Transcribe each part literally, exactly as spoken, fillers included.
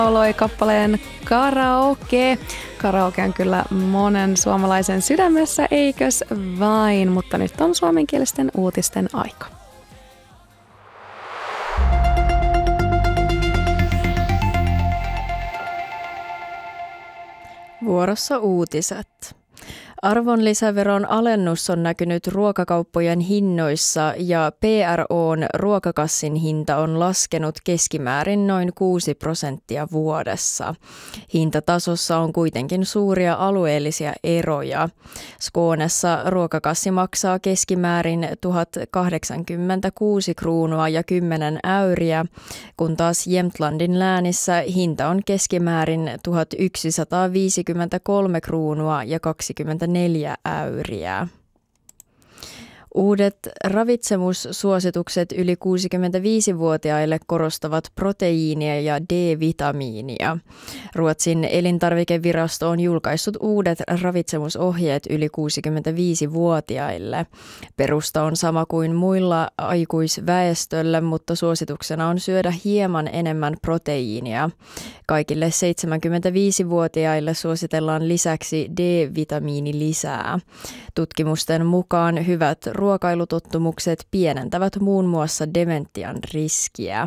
Lauloi kappaleen Karaoke. Karaoke on kyllä monen suomalaisen sydämessä, eikös vain, mutta nyt on suomenkielisten uutisten aika. Vuorossa uutiset. Arvonlisäveron alennus on näkynyt ruokakauppojen hinnoissa ja P R O:n ruokakassin hinta on laskenut keskimäärin noin kuusi prosenttia vuodessa. Hintatasossa on kuitenkin suuria alueellisia eroja. Skånessa ruokakassi maksaa keskimäärin tuhat kahdeksankymmentäkuusi kruunua ja kymmenen äyriä, kun taas Jämtlandin läänissä hinta on keskimäärin tuhat yksisataaviisikymmentäkolme kruunua ja kaksikymmentäneljä äyriä. Uudet ravitsemussuositukset yli kuusikymmentäviisivuotiaille korostavat proteiinia ja D-vitamiinia. Ruotsin elintarvikevirasto on julkaissut uudet ravitsemusohjeet yli kuusikymmentäviisivuotiaille. Perusta on sama kuin muilla aikuisväestöllä, mutta suosituksena on syödä hieman enemmän proteiinia. Kaikille seitsemänkymmentäviisivuotiaille suositellaan lisäksi D-vitamiinilisää. Tutkimusten mukaan hyvät ruokailutottumukset pienentävät muun muassa dementian riskiä.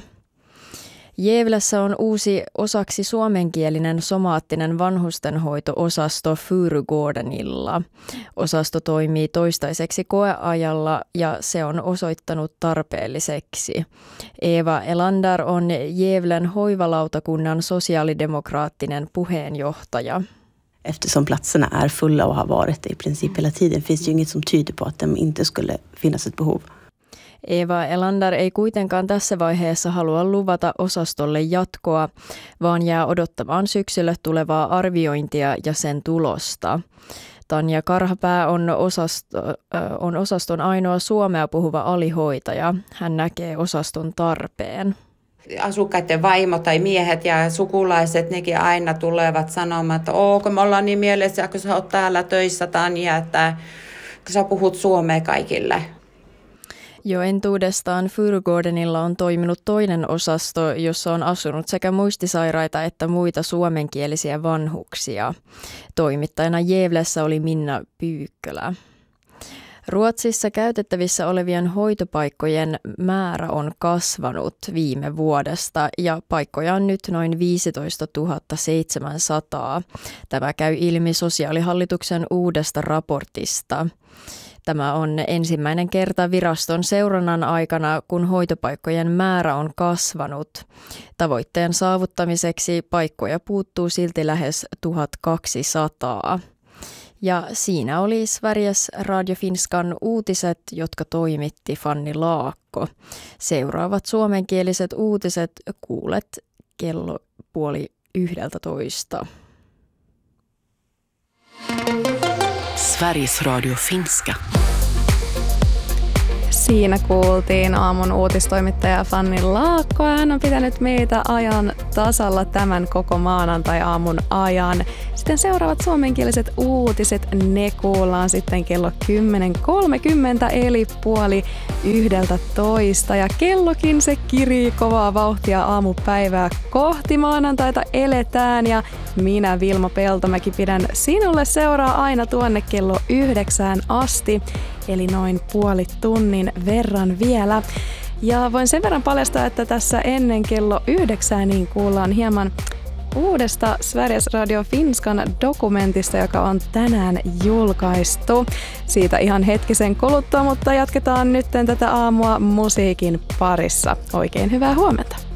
Gävlessä on uusi osaksi suomenkielinen somaattinen vanhustenhoito-osasto Furugårdenilla. Osasto toimii toistaiseksi koeajalla ja se on osoittanut tarpeelliseksi. Eva Elander on Gävlen hoivalautakunnan sosiaalidemokraattinen puheenjohtaja. Eftersom platserna är fulla och har varit det i princip hela tiden finns ju inget som tyder på att det inte skulle finnas ett behov. Eva Elander ei kuitenkaan tässä vaiheessa halua luvata osastolle jatkoa, vaan jää odottamaan syksylle tulevaa arviointia ja sen tulosta. Tanja Karhapää on, osasto, on osaston ainoa suomea puhuva alihoitaja. Hän näkee osaston tarpeen. Asukkaiden vaimo tai miehet ja sukulaiset, nekin aina tulevat sanomaan, että oo, kun me ollaan niin mielessä, kun sä oot täällä töissä, Tanja, että kun sä puhut suomea kaikille. Jo entuudestaan Furugårdenilla on toiminut toinen osasto, jossa on asunut sekä muistisairaita että muita suomenkielisiä vanhuksia. Toimittajana Gävlessä oli Minna Pyykkölä. Ruotsissa käytettävissä olevien hoitopaikkojen määrä on kasvanut viime vuodesta ja paikkoja on nyt noin viisitoistatuhatta seitsemänsataa. Tämä käy ilmi sosiaalihallituksen uudesta raportista. Tämä on ensimmäinen kerta viraston seurannan aikana, kun hoitopaikkojen määrä on kasvanut. Tavoitteen saavuttamiseksi paikkoja puuttuu silti lähes tuhatkaksisataa. Ja siinä oli Sveriges Radio Finskan uutiset, jotka toimitti Fanni Laakko. Seuraavat suomenkieliset uutiset kuulet kello puoli yhdeltä toista. Sveriges Radio Finska. Siinä kuultiin aamun uutistoimittaja Fanni Laakko. Hän on pitänyt meitä ajan tasalla tämän koko maanantai-aamun ajan. Sitten seuraavat suomenkieliset uutiset, ne kuullaan sitten kello kymmenen kolmekymmentä eli puoli yhdeltä toista. Ja kellokin se kirii kovaa vauhtia aamupäivää kohti. Maanantaita eletään ja minä Vilma Peltomäki pidän sinulle seuraa aina tuonne kello yhdeksään asti. Eli noin puoli tunnin verran vielä. Ja voin sen verran paljastaa, että tässä ennen kello yhdeksää niin kuullaan hieman uudesta Sveriges Radio Finskan dokumentista, joka on tänään julkaistu. Siitä ihan hetkisen kuluttua, mutta jatketaan nyt tätä aamua musiikin parissa. Oikein hyvää huomenta.